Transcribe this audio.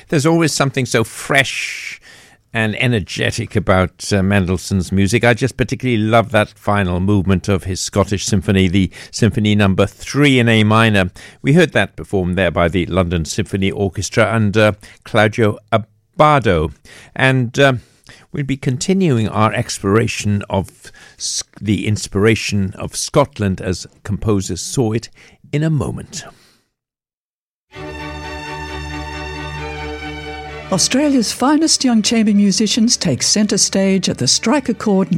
There's always something so fresh and energetic about Mendelssohn's music. I just particularly love that final movement of his Scottish Symphony, the Symphony Number 3 in A minor. We heard that performed there by the London Symphony Orchestra and Claudio Abbado. And we'll be continuing our exploration of the inspiration of Scotland as composers saw it in a moment. Australia's finest young chamber musicians take centre stage at the Striker Chord